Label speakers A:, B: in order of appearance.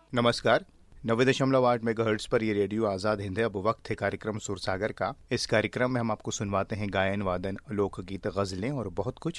A: नमस्कार। 90.8 मेगाहर्ट्ज पर ये रेडियो आज़ाद हिंद है। अब वक्त है कार्यक्रम सुरसागर का। इस कार्यक्रम में हम आपको सुनवाते हैं गायन, वादन, लोकगीत, गज़लें और बहुत कुछ।